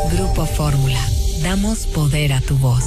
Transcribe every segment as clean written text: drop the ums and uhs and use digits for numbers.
Grupo Fórmula. Damos poder a tu voz.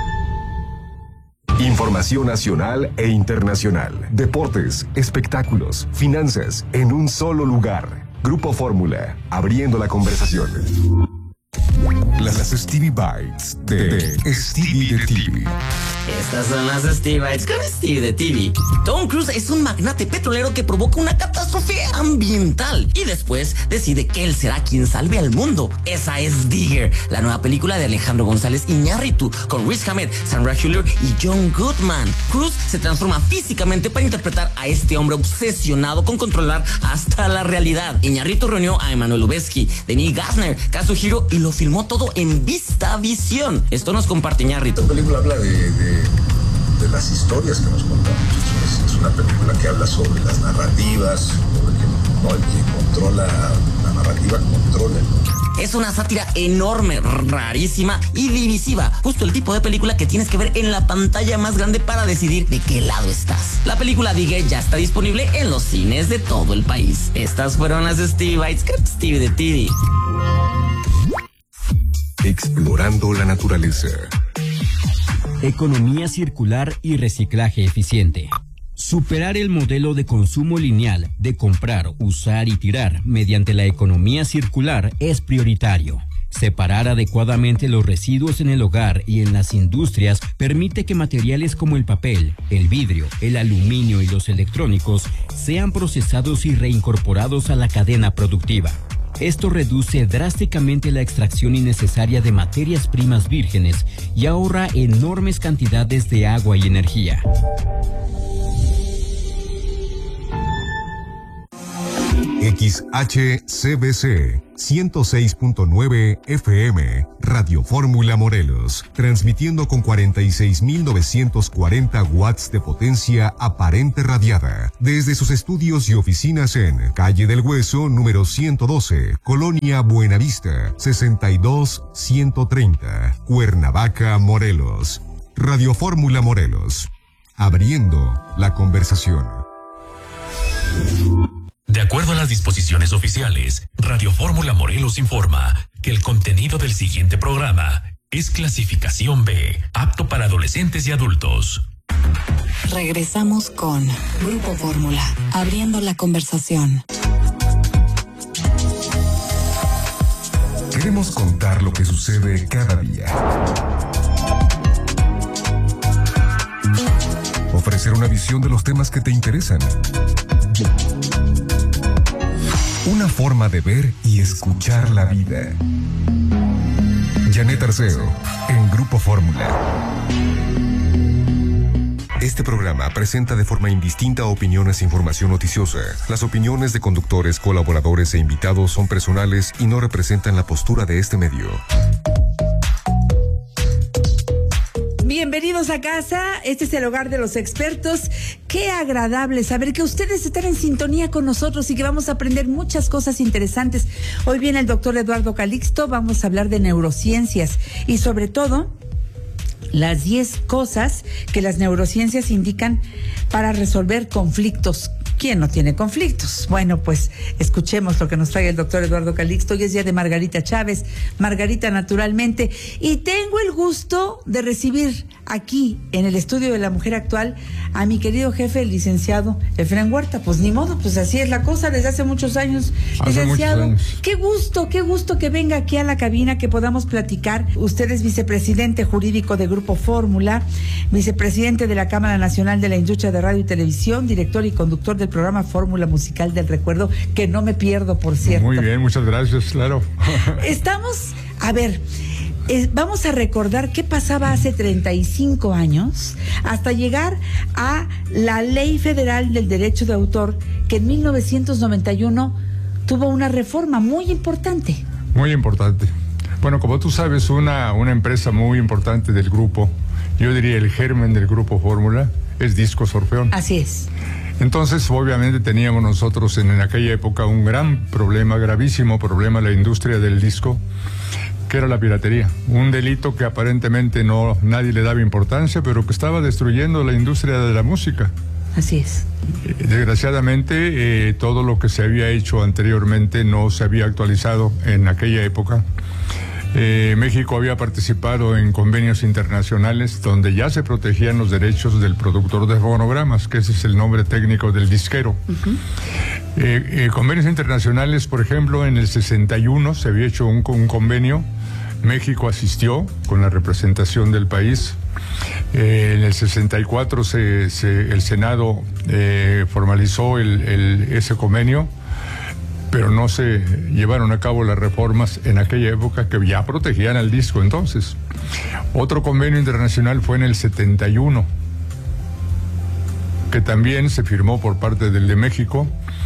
Información nacional e internacional. Deportes, espectáculos, finanzas, en un solo lugar. Grupo Fórmula, abriendo la conversación. Las Stevie Bites de Stevie de TV. Estas son las Stevie Bites con Stevie de TV. Tom Cruise es un magnate petrolero que provoca una catástrofe ambiental y después decide que él será quien salve al mundo. Esa es Digger, la nueva película de Alejandro González Iñárritu con Riz Ahmed, Sandra Hüller y John Goodman. Cruise se transforma físicamente para interpretar a este hombre obsesionado con controlar hasta la realidad. Iñárritu reunió a Emmanuel Lubezki, Denis Gassner, Kazuhiro y lo filmó todo en VistaVision. Esto nos comparte Iñárritu. Esta película habla de las historias que nos contamos. Es una película que habla sobre las narrativas, sobre el que controla la narrativa, controla. Es una sátira enorme, rarísima y divisiva. Justo el tipo de película que tienes que ver en la pantalla más grande para decidir de qué lado estás. La película Digger ya está disponible en los cines de todo el país. Estas fueron las Stevie Bites con Stevie de TV. Explorando la naturaleza. Economía circular y reciclaje eficiente. Superar el modelo de consumo lineal de comprar, usar y tirar mediante la economía circular es prioritario. Separar adecuadamente los residuos en el hogar y en las industrias permite que materiales como el papel, el vidrio, el aluminio y los electrónicos sean procesados y reincorporados a la cadena productiva. Esto reduce drásticamente la extracción innecesaria de materias primas vírgenes y ahorra enormes cantidades de agua y energía. XHCBC 106.9 FM, Radio Fórmula Morelos, transmitiendo con 46.940 watts de potencia aparente radiada, desde sus estudios y oficinas en Calle del Hueso, número 112, Colonia Buenavista, 62130, Cuernavaca, Morelos. Radio Fórmula Morelos, abriendo la conversación. De acuerdo a las disposiciones oficiales, Radio Fórmula Morelos informa que el contenido del siguiente programa es clasificación B, apto para adolescentes y adultos. Regresamos con Grupo Fórmula, abriendo la conversación. Queremos contar lo que sucede cada día. Ofrecer una visión de los temas que te interesan. Una forma de ver y escuchar la vida. Janet Arceo, en Grupo Fórmula. Este programa presenta de forma indistinta opiniones e información noticiosa. Las opiniones de conductores, colaboradores e invitados son personales y no representan la postura de este medio. Bienvenidos a casa, este es el hogar de los expertos. Qué agradable saber que ustedes están en sintonía con nosotros y que vamos a aprender muchas cosas interesantes. Hoy viene el doctor Eduardo Calixto, vamos a hablar de neurociencias y sobre todo las 10 cosas que las neurociencias indican para resolver conflictos. ¿Quién no tiene conflictos? Bueno, pues escuchemos lo que nos trae el doctor Eduardo Calixto. Hoy es día de Margarita Chávez, Margarita naturalmente. Y tengo el gusto de recibir aquí, en el estudio de La Mujer Actual, a mi querido jefe, el licenciado Efraín Huerta. Pues ni modo, pues así es la cosa desde hace muchos años. Licenciado, muchos años. Qué gusto que venga aquí a la cabina, que podamos platicar. Usted es vicepresidente jurídico de Grupo Fórmula, vicepresidente de la Cámara Nacional de la Industria de Radio y Televisión, director y conductor del programa Fórmula Musical del Recuerdo, que no me pierdo, por cierto. Muy bien, muchas gracias, claro. Estamos, a ver, vamos a recordar qué pasaba hace 35 años hasta llegar a la Ley Federal del Derecho de Autor, que en 1991 tuvo una reforma muy importante. Muy importante. Bueno, como tú sabes, una empresa muy importante del grupo, yo diría el germen del Grupo Fórmula, es Discos Orfeón. Así es. Entonces, obviamente teníamos nosotros en aquella época un gran problema, gravísimo problema, la industria del disco, que era la piratería. Un delito que aparentemente nadie le daba importancia, pero que estaba destruyendo la industria de la música. Así es. Desgraciadamente, todo lo que se había hecho anteriormente no se había actualizado en aquella época. México había participado en convenios internacionales donde ya se protegían los derechos del productor de fonogramas, que ese es el nombre técnico del disquero. Convenios internacionales, por ejemplo, en el 61 se había hecho un convenio. México asistió con la representación del país. En el 64 el Senado formalizó ese convenio, pero no se llevaron a cabo las reformas en aquella época que ya protegían al disco entonces. Otro convenio internacional fue en el 71, que también se firmó por parte del de México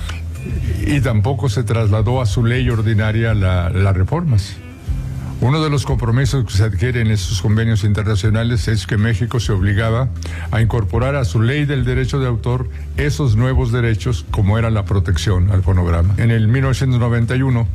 y tampoco se trasladó a su ley ordinaria las reformas. Uno de los compromisos que se adquieren en esos convenios internacionales es que México se obligaba a incorporar a su ley del derecho de autor esos nuevos derechos, como era la protección al fonograma. En el 1991,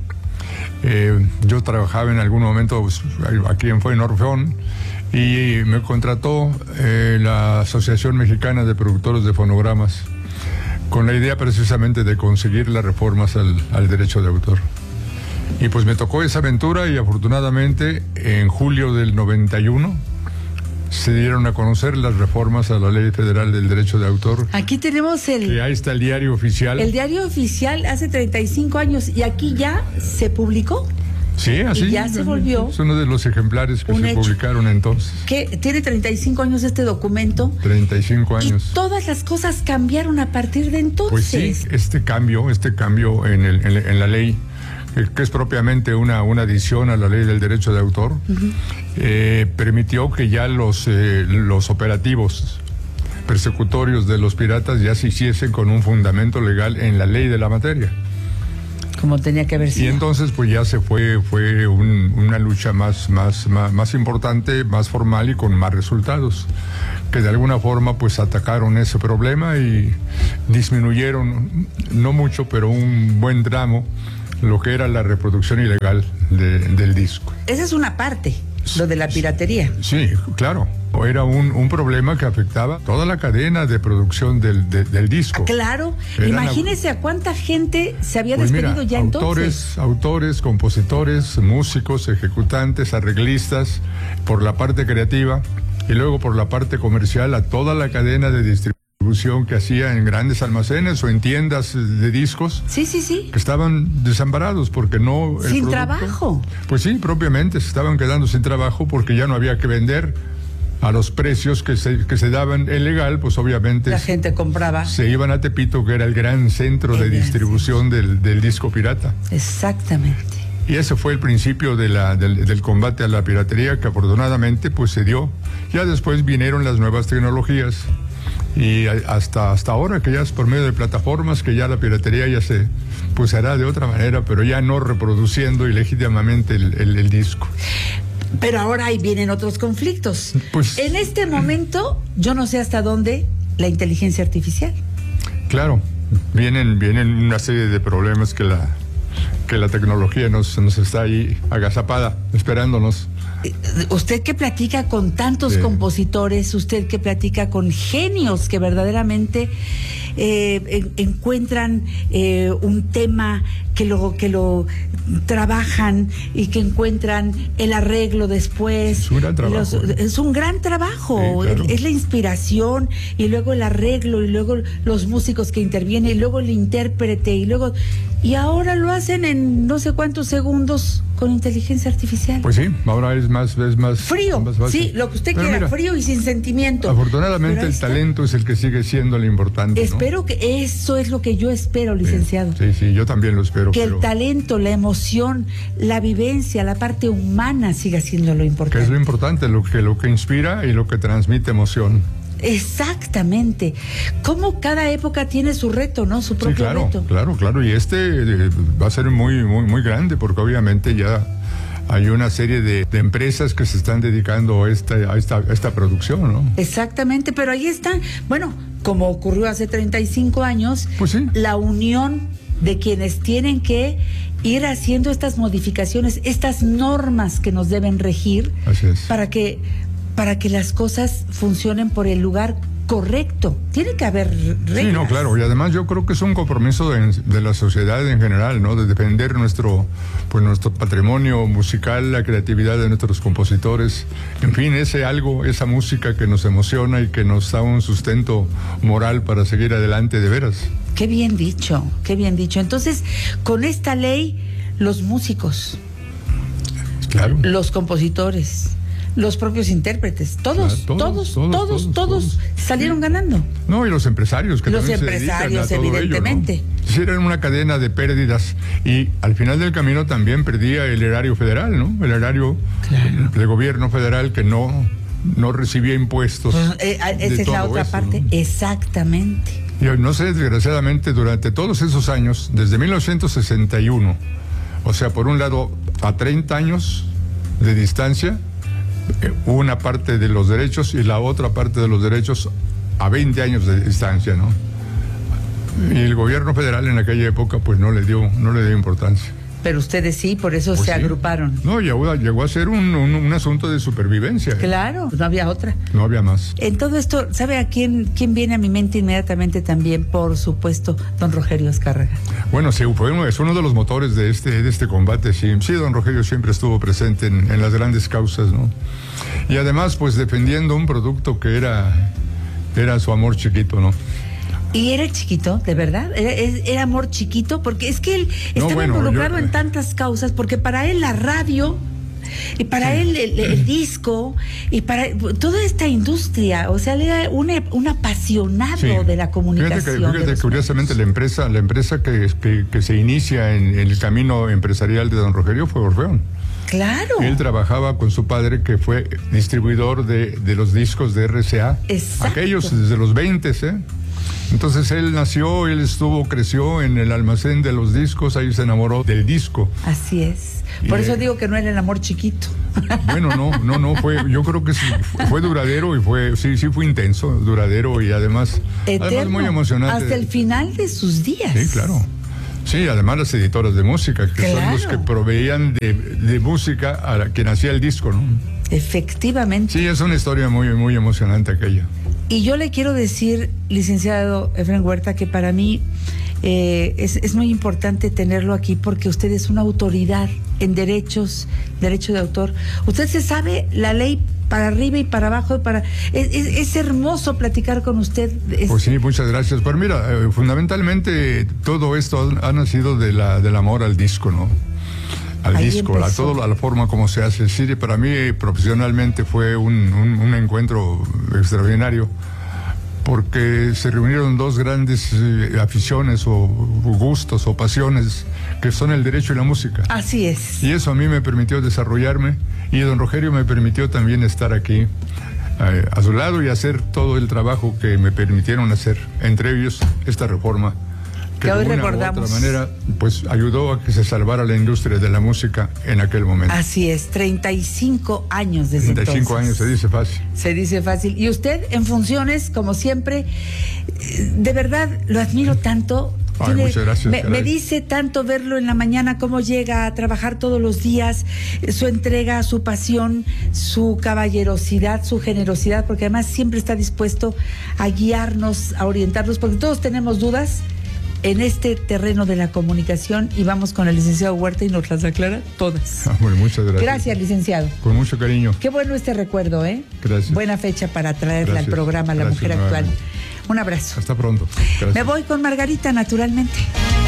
yo trabajaba en algún momento aquí en Orfeón y me contrató la Asociación Mexicana de Productores de Fonogramas con la idea precisamente de conseguir las reformas al derecho de autor. Y pues me tocó esa aventura y afortunadamente en julio del 91 se dieron a conocer las reformas a la Ley Federal del Derecho de Autor. Aquí tenemos y ahí está el diario oficial. El diario oficial hace 35 años y aquí ya se publicó. Sí, así. Y ya se volvió. Es uno de los ejemplares que se publicaron entonces. Que tiene 35 años este documento. 35 años. Y todas las cosas cambiaron a partir de entonces. Pues sí, este cambio en la ley, que es propiamente una adición a la ley del derecho de autor, permitió que ya los operativos persecutorios de los piratas ya se hiciesen con un fundamento legal en la ley de la materia. Como tenía que haber sido. Y entonces pues ya fue una lucha más importante, más formal y con más resultados, que de alguna forma pues atacaron ese problema y disminuyeron, no mucho, pero un buen tramo, lo que era la reproducción ilegal del disco. Esa es una parte, lo de la piratería. Sí, claro. Era un problema que afectaba toda la cadena de producción del disco. Claro. Imagínese a cuánta gente se había despedido ya entonces. Autores, compositores, músicos, ejecutantes, arreglistas, por la parte creativa y luego por la parte comercial a toda la cadena de distribución que hacía en grandes almacenes o en tiendas de discos. Sí. Que estaban desamparados porque no... Sin trabajo. Pues sí, propiamente se estaban quedando sin trabajo porque ya no había que vender a los precios que se daban en legal, pues obviamente... La gente compraba. Se iban a Tepito, que era el gran centro de distribución del disco pirata. Exactamente. Y ese fue el principio del combate a la piratería, que afortunadamente pues se dio. Ya después vinieron las nuevas tecnologías y hasta ahora, que ya es por medio de plataformas, que ya la piratería ya se hará de otra manera, pero ya no reproduciendo ilegítimamente el disco. Pero ahora ahí vienen otros conflictos. Pues, en este momento, yo no sé hasta dónde la inteligencia artificial. Claro, vienen una serie de problemas que la tecnología nos está ahí agazapada, esperándonos. Usted que platica con tantos compositores, usted que platica con genios que verdaderamente encuentran un tema que lo trabajan y que encuentran el arreglo después. Es un gran trabajo. Es un gran trabajo. Sí, claro. Es la inspiración y luego el arreglo y luego los músicos que intervienen y luego el intérprete y ahora lo hacen en no sé cuántos segundos con inteligencia artificial. Pues sí, ahora es más frío, más fácil. Sí, lo que usted quiera, frío y sin sentimiento. Afortunadamente el talento es el que sigue siendo lo importante. Espero que eso es lo que yo espero, licenciado. Sí, yo también lo espero. Que el talento, la emoción, la vivencia, la parte humana siga siendo lo importante. Que es lo importante, lo que inspira y lo que transmite emoción. Exactamente. Como cada época tiene su reto, ¿no? Su propio reto. Claro. Y va a ser muy, muy, muy grande, porque obviamente ya hay una serie de empresas que se están dedicando a esta producción, ¿no? Exactamente, pero ahí están. Bueno, como ocurrió hace 35 años, pues sí, la unión de quienes tienen que ir haciendo estas modificaciones, estas normas que nos deben regir. Así es. para que las cosas funcionen por el lugar correcto. Tiene que haber reglas. Sí, no, claro. Y además yo creo que es un compromiso de la sociedad en general, ¿no? De defender nuestro patrimonio musical, la creatividad de nuestros compositores. En fin, esa música que nos emociona y que nos da un sustento moral para seguir adelante de veras. Qué bien dicho, qué bien dicho. Entonces, con esta ley, los músicos, claro, los compositores, los propios intérpretes, todos salieron ganando. No, y los empresarios que los también empresarios, se dedican a todo evidentemente. ello, ¿no? Sí, era una cadena de pérdidas y al final del camino también perdía el erario federal, ¿no? El erario de gobierno federal que no recibía impuestos. Esa es la otra parte, ¿no? Exactamente. Y no sé, desgraciadamente, durante todos esos años, desde 1961, o sea, por un lado, a 30 años de distancia, una parte de los derechos y la otra parte de los derechos a 20 años de distancia, ¿no? Y el gobierno federal en aquella época pues no le dio importancia. Pero ustedes sí, por eso pues se agruparon. No, llegó a ser un asunto de supervivencia. Claro, no había otra. No había más. En todo esto, ¿sabe a quién viene a mi mente inmediatamente también? Por supuesto, don Rogelio Azcárraga. Bueno, sí, es uno de los motores de este combate, sí. Sí, don Rogelio siempre estuvo presente en las grandes causas, ¿no? Y además, pues defendiendo un producto que era su amor chiquito, ¿no? ¿Y era chiquito, de verdad? ¿Era amor chiquito? Porque es que él estaba involucrado en tantas causas, porque para él la radio, y para él el disco, y para toda esta industria, o sea, él era un apasionado de la comunicación. Fíjate curiosamente, la empresa que se inicia en el camino empresarial de don Rogelio fue Orfeón. Claro. Él trabajaba con su padre, que fue distribuidor de los discos de RCA. Exacto. Aquellos desde los 20, ¿eh? Entonces él creció en el almacén de los discos, ahí se enamoró del disco. Así es. Por eso digo que no era el amor chiquito. Bueno, yo creo que sí, fue duradero y sí fue intenso, duradero y además muy emocionante. Hasta el final de sus días. Sí, claro. Sí, además las editoras de música, que son los que proveían de música a quien hacía el disco, ¿no? Efectivamente. Sí, es una historia muy, muy emocionante aquella. Y yo le quiero decir, licenciado Efraín Huerta, que para mí es muy importante tenerlo aquí porque usted es una autoridad en derecho de autor. Usted se sabe la ley para arriba y para abajo. Es hermoso platicar con usted. Pues sí, muchas gracias. Pero mira, fundamentalmente todo esto ha nacido del amor al disco, ¿no? Al disco, a la forma como se hace. Sí, para mí profesionalmente fue un encuentro extraordinario, porque se reunieron dos grandes aficiones o gustos o pasiones, que son el derecho y la música. Así es. Y eso a mí me permitió desarrollarme, y don Rogelio me permitió también estar aquí a su lado y hacer todo el trabajo que me permitieron hacer, entre ellos esta reforma, que hoy de una recordamos. u otra manera pues ayudó a que se salvara la industria de la música en aquel momento. Así es, 35 años desde 35 entonces. años, se dice fácil. Se dice fácil. Y usted en funciones, como siempre, de verdad lo admiro tanto. Muchas gracias. Me dice tanto verlo en la mañana, cómo llega a trabajar todos los días, su entrega, su pasión, su caballerosidad, su generosidad, porque además siempre está dispuesto a guiarnos, a orientarnos, porque todos tenemos dudas en este terreno de la comunicación, y vamos con el licenciado Huerta y nos las aclara todas. Bueno, muchas gracias. Gracias, licenciado. Con mucho cariño. Qué bueno este recuerdo, ¿eh? Gracias. Buena fecha para traerla al programa La Mujer Actual. Un abrazo. Hasta pronto. Gracias. Me voy con Margarita, naturalmente.